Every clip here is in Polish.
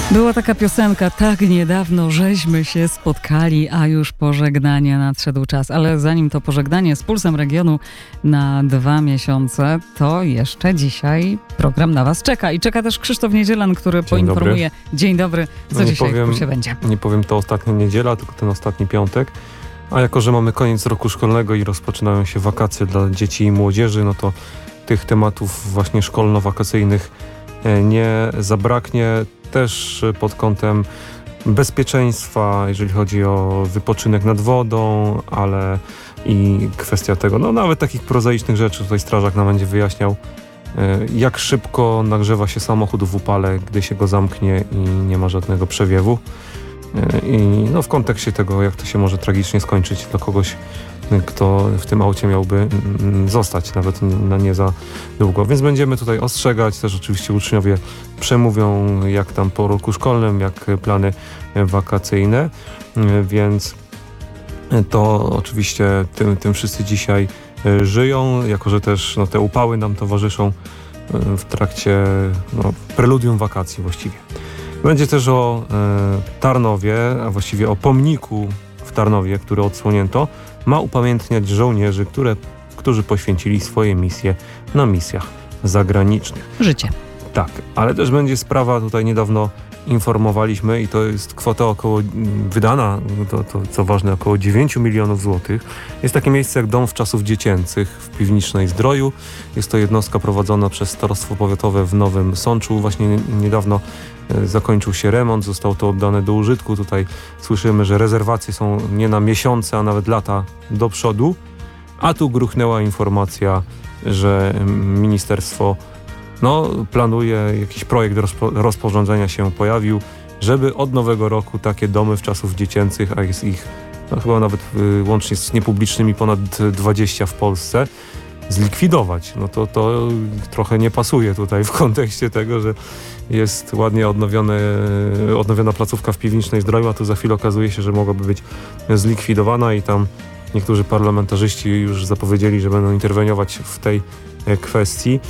Była taka piosenka, tak niedawno żeśmy się spotkali, a już pożegnania nadszedł czas. Ale zanim to pożegnanie z Pulsem Regionu na 2 miesiące, to jeszcze dzisiaj program na was czeka. I czeka też Krzysztof Niedzielan, który poinformuje. Dzień dobry, co dzisiaj w Pulsie będzie. Nie powiem to ostatnia niedziela, tylko ten ostatni piątek. A jako, że mamy koniec roku szkolnego i rozpoczynają się wakacje dla dzieci i młodzieży, no to tych tematów właśnie szkolno-wakacyjnych nie zabraknie. Też pod kątem bezpieczeństwa, jeżeli chodzi o wypoczynek nad wodą, ale i kwestia tego, no nawet takich prozaicznych rzeczy, tutaj strażak nam będzie wyjaśniał, jak szybko nagrzewa się samochód w upale, gdy się go zamknie i nie ma żadnego przewiewu. I no w kontekście tego, jak to się może tragicznie skończyć dla kogoś, kto w tym aucie miałby zostać nawet na nie za długo. Więc będziemy tutaj ostrzegać, też oczywiście uczniowie przemówią jak tam po roku szkolnym, jak plany wakacyjne, więc to oczywiście tym wszyscy dzisiaj żyją, jako że też te upały nam towarzyszą w trakcie preludium wakacji właściwie. Będzie też o Tarnowie, a właściwie o pomniku w Tarnowie, który odsłonięto, ma upamiętniać żołnierzy, którzy poświęcili swoje misje na misjach zagranicznych. Życie. Tak, ale też będzie sprawa, tutaj niedawno informowaliśmy i to jest kwota około wydana, to co ważne, około 9 milionów złotych. Jest takie miejsce jak Dom Wczasów Dziecięcych w Piwnicznej Zdroju. Jest to jednostka prowadzona przez Starostwo Powiatowe w Nowym Sączu. Właśnie niedawno zakończył się remont, zostało to oddane do użytku. Tutaj słyszymy, że rezerwacje są nie na miesiące, a nawet lata do przodu. A tu gruchnęła informacja, że ministerstwo planuje, jakiś projekt rozporządzenia się pojawił, żeby od nowego roku takie domy wczasów dziecięcych, a jest ich chyba nawet łącznie z niepublicznymi ponad 20 w Polsce, zlikwidować. No to trochę nie pasuje tutaj w kontekście tego, że jest ładnie odnowiona placówka w Piwnicznej Zdroju, a tu za chwilę okazuje się, że mogłaby być zlikwidowana i tam niektórzy parlamentarzyści już zapowiedzieli, że będą interweniować w tej kwestii.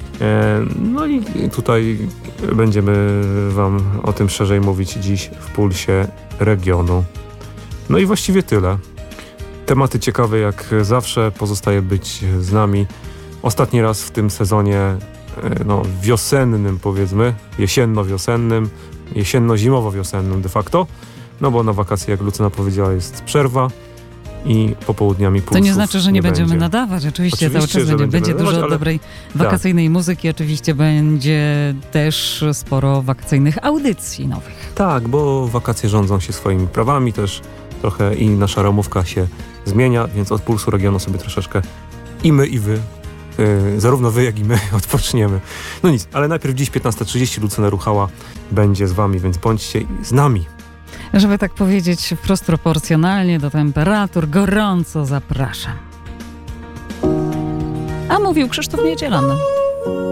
No i tutaj będziemy wam o tym szerzej mówić dziś w Pulsie Regionu. No i właściwie tyle. Tematy ciekawe jak zawsze, pozostaje być z nami. Ostatni raz w tym sezonie wiosennym, powiedzmy, jesienno-wiosennym, jesienno-zimowo-wiosennym de facto, no bo na wakacje, jak Lucyna powiedziała, jest przerwa i popołudniami pulsów. To nie znaczy, że nie będziemy nadawać. Oczywiście cały czas będzie dużo dobrej wakacyjnej muzyki. Oczywiście będzie też sporo wakacyjnych audycji nowych. Tak, bo wakacje rządzą się swoimi prawami też trochę i nasza ramówka się zmienia, więc od Pulsu Regionu sobie troszeczkę i my, i wy, zarówno wy, jak i my odpoczniemy. No nic, ale najpierw dziś 15:30 Lucyna Ruchała będzie z wami, więc bądźcie z nami. Żeby tak powiedzieć wprost proporcjonalnie do temperatur, gorąco zapraszam. A mówił Krzysztof Niedzielan.